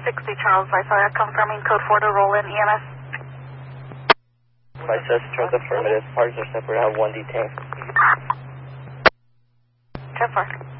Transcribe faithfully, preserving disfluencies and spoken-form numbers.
sixty Charles Visalia confirming code four to roll in E M S. Visalia Charles affirmative. Parties are separate. I have one detained. ten four.